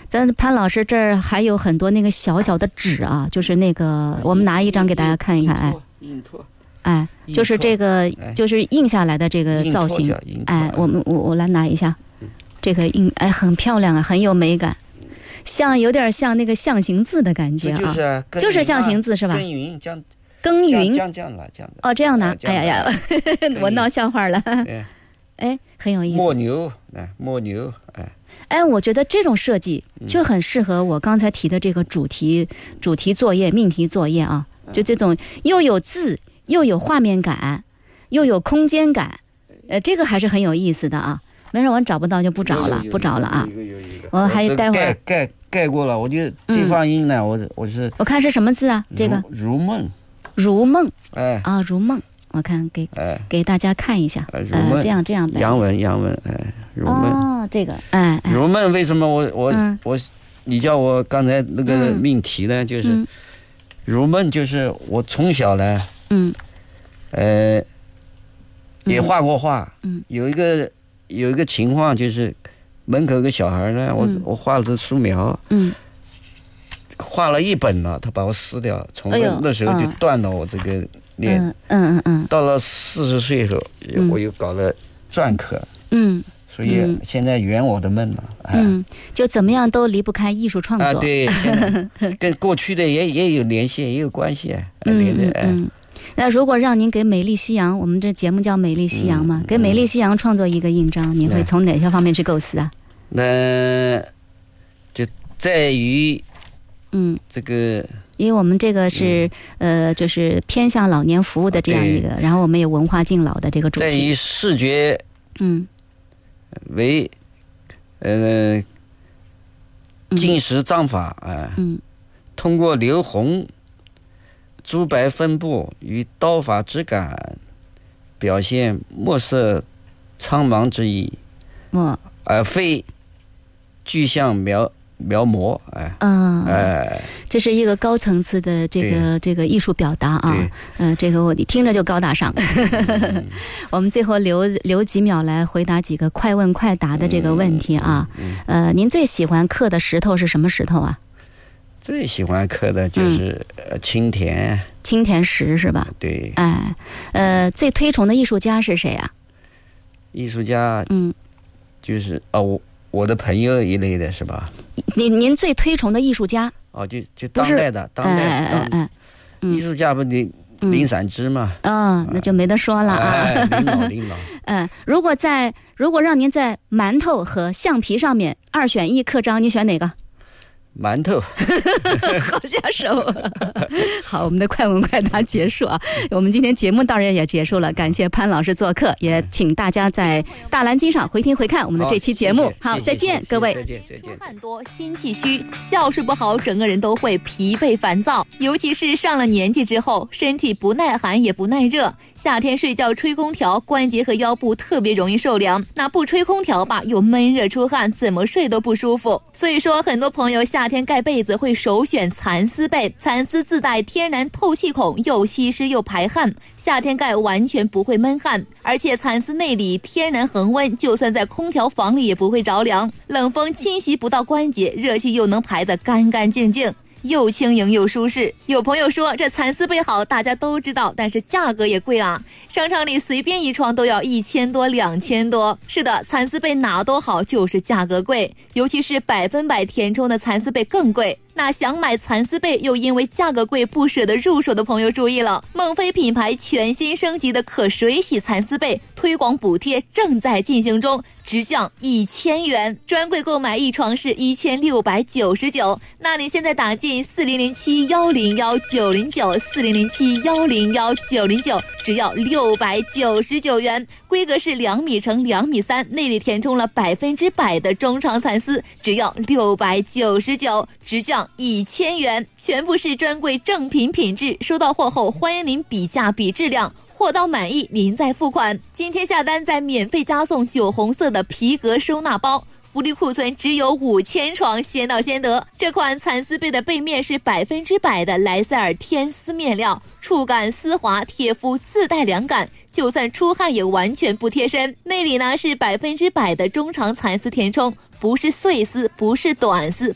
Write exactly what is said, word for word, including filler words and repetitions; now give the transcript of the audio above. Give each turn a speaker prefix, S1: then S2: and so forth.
S1: 咱潘老师这儿还有很多那个小小的纸啊，就是那个我们拿一张给大家看一看，哎，
S2: 印拓，
S1: 哎，就是这个就是印下来的这个造型，哎，我们我我来拿一下，这个印哎很漂亮啊，很有美感，像有点像那个象形字的感觉啊，
S2: 就是啊
S1: 就是象形字是吧？
S2: 耕耘这样。
S1: 耕耘
S2: 这样这样了，这样的
S1: 哦，这样的，哎呀呀，我闹笑话了，哎，很有意思。
S2: 摸牛，哎，摸牛，哎，
S1: 哎，我觉得这种设计就很适合我刚才提的这个主题、嗯、主题作业、命题作业啊，就这种又有字，又有画面感，又有空间感，呃，这个还是很有意思的啊。没事，我找不到就不找了，不找了啊。我还待会儿
S2: 盖盖盖过了，我就这放音呢，嗯、我我是
S1: 我看是什么字啊？这个
S2: 如梦。
S1: 如梦，
S2: 哎
S1: 啊，如梦，我看给、哎、给大家看一下，
S2: 呃，
S1: 这样这样
S2: 洋文洋文，哎，如梦，
S1: 哦，这个，哎，
S2: 如梦为什么我我、嗯、我你叫我刚才那个命题呢？嗯、就是、嗯、如梦，就是我从小呢，嗯，呃，也画过画，嗯，有一个有一个情况就是门口有个小孩呢，我、嗯、我画了这素描，嗯。画了一本了，他把我撕掉，从那时候就断了我这个念。嗯嗯嗯。到了四十岁的时候，嗯、我又搞了篆刻。嗯。所以现在圆我的梦了。
S1: 嗯，就怎么样都离不开艺术创作。
S2: 啊，对，现在跟过去的也也有联系，也有关系。
S1: 嗯嗯嗯。那如果让您给美丽夕阳，我们这节目叫美丽夕阳嘛，嗯、给美丽夕阳创作一个印章，你会从哪些方面去构思啊？
S2: 那就在于。嗯，这个，
S1: 因为我们这个是、嗯、呃，就是偏向老年服务的这样一个，然后我们有文化敬老的这个主题。
S2: 在于视觉，嗯，为呃金石章法啊、呃，嗯，通过留红、朱白分布与刀法质感，表现墨色苍茫之意，哦，而非具象描。描摹，哎，嗯，哎，
S1: 这是一个高层次的这个这个艺术表达啊，嗯、呃，这个我听着就高大上。嗯、我们最后留留几秒来回答几个快问快答的这个问题啊，嗯嗯、呃，您最喜欢刻的石头是什么石头啊？
S2: 最喜欢刻的就是呃青田，
S1: 青田石是吧？
S2: 对，
S1: 哎，呃，最推崇的艺术家是谁啊？
S2: 艺术家，嗯，就是哦我。我的朋友一类的是吧？
S1: 您您最推崇的艺术家？
S2: 哦，就就当代的，当代
S1: 哎哎哎，
S2: 艺术家不林林散之嘛？
S1: 嗯、哦，那就没得说了啊。
S2: 哎、林老林老。
S1: 嗯，如果在如果让您在馒头和橡皮上面二选一刻章，你选哪个？
S2: 馒头。
S1: 好下手。好，我们的快问快答结束啊！我们今天节目当然也结束了，感谢潘老师做客，也请大家在大蓝鲸上回听回看我们的这期节目。好，再见，各位。
S2: 再见，再见。
S3: 出汗多，心气虚，觉睡不好，整个人都会疲惫烦躁。尤其是上了年纪之后，身体不耐寒也不耐热，夏天睡觉吹空调，关节和腰部特别容易受凉。那不吹空调吧，又闷热出汗，怎么睡都不舒服。所以说，很多朋友夏天盖被子会首选蚕丝被，蚕丝自带天然透气孔，又吸湿又排汗，夏天盖完全不会闷汗，而且蚕丝内里天然恒温，就算在空调房里也不会着凉，冷风侵袭不到关节，热气又能排得干干净净，又轻盈又舒适。有朋友说这蚕丝被好，大家都知道，但是价格也贵啊，商场里随便一床都要一千多两千多。是的，蚕丝被哪都好，就是价格贵，尤其是百分百填充的蚕丝被更贵。那想买蚕丝被又因为价格贵不舍得入手的朋友注意了，孟非品牌全新升级的可水洗蚕丝被推广补贴正在进行中，直降一千元，专柜购买一床是一千六百九十九。那你现在打进四零零七幺零幺九零九四零零七幺零幺九零九，只要六百九十九元，规格是两米乘两米三，内里填充了百分之百的中长蚕丝，只要六百九十九，直降一千元，全部是专柜正品品质。收到货后，欢迎您比价比质量。货到满意您再付款。今天下单再免费加送酒红色的皮革收纳包，福利库存只有五千床，先到先得。这款蚕丝被的背面是百分之百的莱塞尔天丝面料，触感丝滑，贴肤自带凉感，就算出汗也完全不贴身。内里呢是百分之百的中长蚕丝填充，不是碎丝，不是短丝，